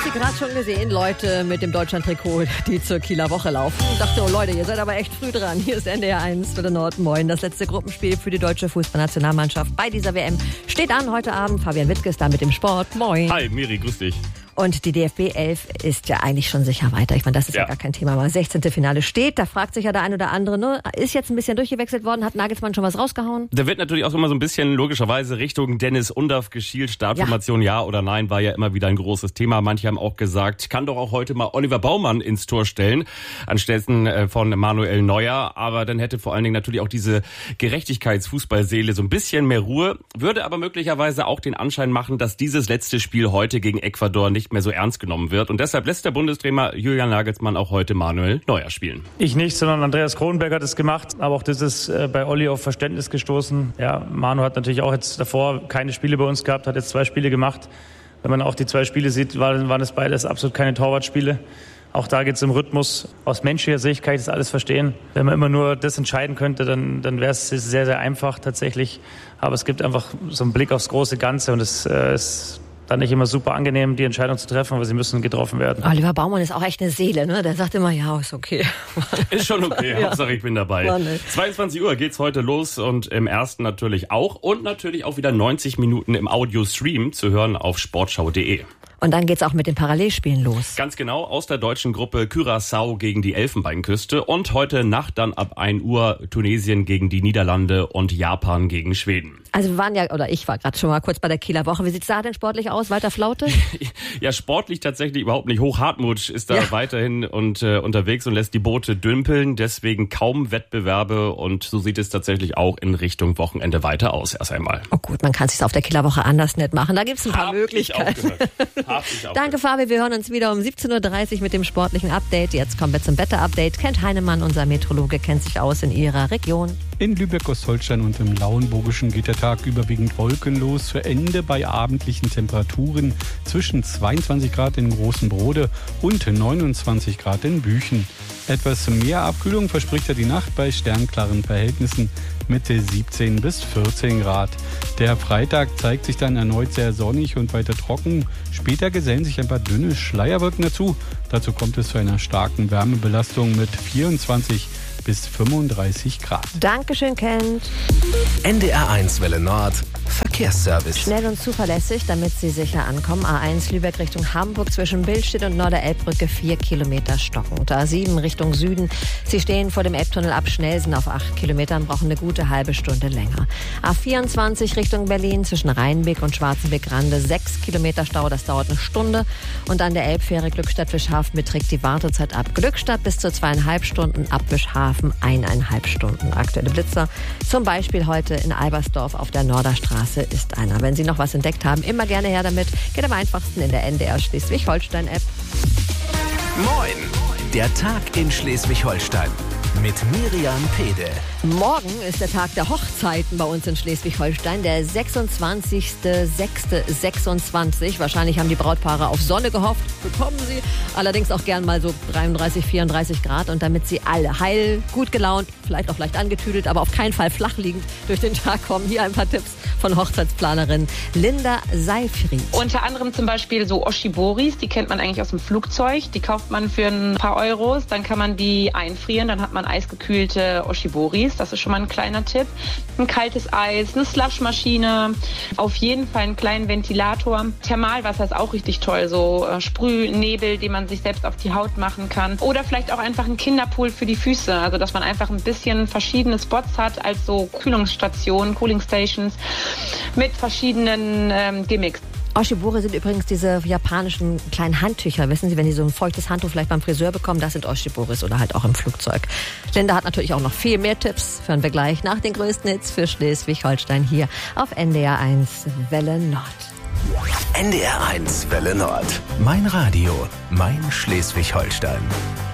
Sie gerade schon gesehen, Leute mit dem Deutschland-Trikot, die zur Kieler Woche laufen. Ich dachte, oh Leute, ihr seid aber echt früh dran. Hier ist NDR 1 für den Nord. Moin. Das letzte Gruppenspiel für die deutsche Fußballnationalmannschaft bei dieser WM steht an heute Abend. Fabian Wittke ist da mit dem Sport. Moin. Hi, Miri, grüß dich. Und die DFB 11 ist ja eigentlich schon sicher weiter. Ich meine, das ist ja gar kein Thema. Aber 16. Finale steht. Da fragt sich ja der ein oder andere, ne? Ist jetzt ein bisschen durchgewechselt worden? Hat Nagelsmann schon was rausgehauen? Da wird natürlich auch immer so ein bisschen logischerweise Richtung Dennis Undaff geschielt. Startformation ja oder nein war ja immer wieder ein großes Thema. Manche haben auch gesagt, kann doch auch heute mal Oliver Baumann ins Tor stellen, anstelle von Manuel Neuer. Aber dann hätte vor allen Dingen natürlich auch diese Gerechtigkeitsfußballseele so ein bisschen mehr Ruhe. Würde aber möglicherweise auch den Anschein machen, dass dieses letzte Spiel heute gegen Ecuador nicht mehr so ernst genommen wird. Und deshalb lässt der Bundestrainer Julian Nagelsmann auch heute Manuel Neuer spielen. Ich nicht, sondern Andreas Kronenberg hat es gemacht. Aber auch das ist bei Olli auf Verständnis gestoßen. Ja, Manu hat natürlich auch jetzt davor keine Spiele bei uns gehabt, hat jetzt 2 Spiele gemacht. Wenn man auch die 2 Spiele sieht, waren es beides absolut keine Torwartspiele. Auch da geht es im Rhythmus. Aus menschlicher Sicht kann ich das alles verstehen. Wenn man immer nur das entscheiden könnte, dann wäre es sehr, sehr einfach tatsächlich. Aber es gibt einfach so einen Blick aufs große Ganze und es ist dann nicht immer super angenehm, die Entscheidung zu treffen, aber sie müssen getroffen werden. Oliver Baumann ist auch echt eine Seele, ne? Der sagt immer, ja, ist okay. Ist schon okay, Hauptsache ich bin dabei. Mann, 22 Uhr geht's heute los und im ersten natürlich auch. Und natürlich auch wieder 90 Minuten im Audio-Stream zu hören auf sportschau.de. Und dann geht's auch mit den Parallelspielen los. Ganz genau, aus der deutschen Gruppe Curaçao gegen die Elfenbeinküste und heute Nacht dann ab 1 Uhr Tunesien gegen die Niederlande und Japan gegen Schweden. Also ich war gerade schon mal kurz bei der Kieler Woche. Wie sieht's da denn sportlich aus? Walter Flaute? Ja, sportlich tatsächlich überhaupt nicht. Hoch Hartmut ist da weiterhin unterwegs und lässt die Boote dümpeln. Deswegen kaum Wettbewerbe und so sieht es tatsächlich auch in Richtung Wochenende weiter aus erst einmal. Oh gut, man kann es sich auf der Kieler Woche anders nicht machen. Da gibt's ein paar Möglichkeiten. Danke Fabi, wir hören uns wieder um 17.30 Uhr mit dem sportlichen Update. Jetzt kommen wir zum Wetter-Update. Kent Heinemann, unser Meteorologe, kennt sich aus in Ihrer Region. In Lübeck-Ostholstein und im Lauenburgischen geht der Tag überwiegend wolkenlos. Für Ende bei abendlichen Temperaturen zwischen 22 Grad in Großen Brode und 29 Grad in Büchen. Etwas mehr Abkühlung verspricht ja die Nacht bei sternklaren Verhältnissen mit 17 bis 14 Grad. Der Freitag zeigt sich dann erneut sehr sonnig und weiter trocken. Später gesellen sich ein paar dünne Schleierwolken dazu. Dazu kommt es zu einer starken Wärmebelastung mit 24 bis 35 Grad. Dankeschön, Kent. NDR 1 Welle Nord. Verkehrsservice. Schnell und zuverlässig, damit Sie sicher ankommen. A1 Lübeck Richtung Hamburg zwischen Billstedt und Norderelbbrücke 4 Kilometer stockend. A7 Richtung Süden. Sie stehen vor dem Elbtunnel ab Schnelsen auf 8 Kilometern, brauchen eine gute halbe Stunde länger. A24 Richtung Berlin zwischen Rheinbeek und Schwarzenbeck-Rande 6 Kilometer Stau, das dauert eine Stunde. Und an der Elbfähre Glückstadt-Wischhafen beträgt die Wartezeit ab Glückstadt bis zu 2,5 Stunden, ab Wischhafen 1,5 Stunden. Aktuelle Blitzer, zum Beispiel heute in Albersdorf auf der Norderstraße ist einer. Wenn Sie noch was entdeckt haben, immer gerne her damit. Geht am einfachsten in der NDR Schleswig-Holstein-App. Moin, der Tag in Schleswig-Holstein mit Miriam Pede. Morgen ist der Tag der Hochzeiten bei uns in Schleswig-Holstein, der 26.06.26. Wahrscheinlich haben die Brautpaare auf Sonne gehofft, bekommen sie. Allerdings auch gern mal so 33, 34 Grad. Und damit sie alle heil, gut gelaunt, vielleicht auch leicht angetüdelt, aber auf keinen Fall flach liegend durch den Tag kommen, hier ein paar Tipps von Hochzeitsplanerin Linda Seifried. Unter anderem zum Beispiel so Oshiboris, die kennt man eigentlich aus dem Flugzeug. Die kauft man für ein paar Euros, dann kann man die einfrieren, dann hat man eisgekühlte Oshiboris. Das ist schon mal ein kleiner Tipp. Ein kaltes Eis, eine Slushmaschine, auf jeden Fall einen kleinen Ventilator. Thermalwasser ist auch richtig toll, so Sprühnebel, den man sich selbst auf die Haut machen kann. Oder vielleicht auch einfach ein Kinderpool für die Füße, also dass man einfach ein bisschen verschiedene Spots hat als so Kühlungsstationen, Cooling Stations mit verschiedenen Gimmicks. Oshibori sind übrigens diese japanischen kleinen Handtücher. Wissen Sie, wenn Sie so ein feuchtes Handtuch vielleicht beim Friseur bekommen, das sind Oshiboris oder halt auch im Flugzeug. Linda hat natürlich auch noch viel mehr Tipps. Hören wir gleich nach den größten Hits für Schleswig-Holstein hier auf NDR 1 Welle Nord. NDR 1 Welle Nord. Mein Radio, mein Schleswig-Holstein.